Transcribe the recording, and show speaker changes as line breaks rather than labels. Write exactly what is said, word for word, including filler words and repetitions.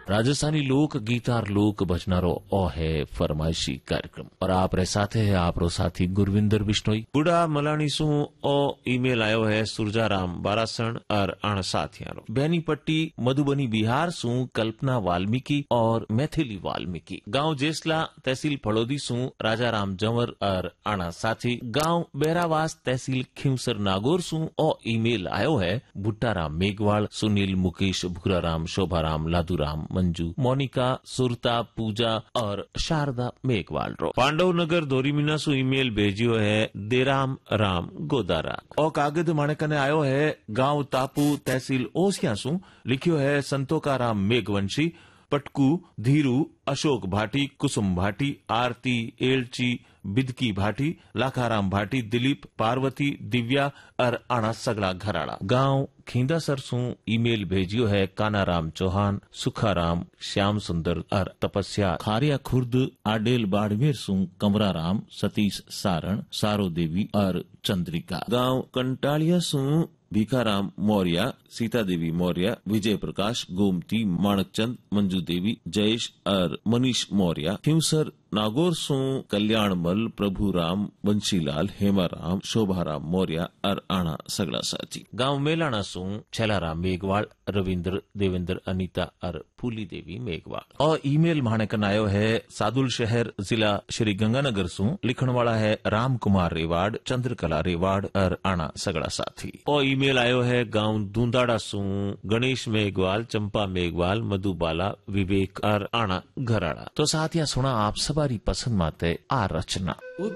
राजस्थानी लोक गीतार लोक भजनारो ओ है फरमाइशी कार्यक्रम और आप रे साथे है आप रो साथी गुरविंदर बिश्नोई बुढ़ा मलानी सु ओ ईमेल आयो है सुरजाराम बारासण और अण साथियारो बैनी पट्टी मधुबनी बिहार सु कल्पना वाल्मीकि और मैथिली वाल्मीकि गांव जेसला तहसील फड़ोदी सु राजाराम जंवर और अणा साथी गांव बेरावास तहसील खिमसर नागौर सु ओ ईमेल आयो है भुट्टाराम मेघवाल सुनील मुकेश भूराराम शोभाराम लादूराम मंजू मोनिका सुरता पूजा और शारदा मेघवाल रो पांडव नगर दोरीमीना सु ईमेल भेजियो है देराम राम गोदारा और कागज माने कने आयो है गांव तापू तहसील ओसिया सु लिखियो है संतोकाराम मेघवंशी पटकू धीरू अशोक भाटी कुसुम भाटी आरती एलची बिदकी भाटी लाखाराम भाटी दिलीप पार्वती दिव्या और अणा सगला घराड़ा गांव खींदा सरसू ईमेल भेजियो है कानाराम चौहान सुखाराम श्याम सुंदर और तपस्या खारिया खुर्द आडेल बाड़मेर सू कमराराम सतीश सारण सारो देवी और चंद्रिका गांव कंटालिया सू भीखाराम मौर्य सीता देवी मौर्य विजय प्रकाश गोमती माणकचंद मंजू देवी जयेश और मनीष मौर्य खिमसर नागौर सू कल्याणमल प्रभुराम बंशीलाल हेमाराम शोभाराम मौर्य और आना सगड़ा साथी गांव मेलाना सू छेलाराम मेघवाल रविंद्र देवेंद्र अनीता और फूली देवी मेघवाल और ईमेल माने कन आयो है सादुल शहर जिला श्री गंगानगर सू लिखण वाला है राम कुमार रेवाड़ चंद्रकला रेवाड़ और आना सगड़ा साथी और ईमेल आयो है गांव दूंदाड़ा सू गणेश मेघवाल चंपा मेघवाल मधुबाला विवेक और आना घराड़ा तो साथिया सुना आप सबारी पसंद माते आ रचना।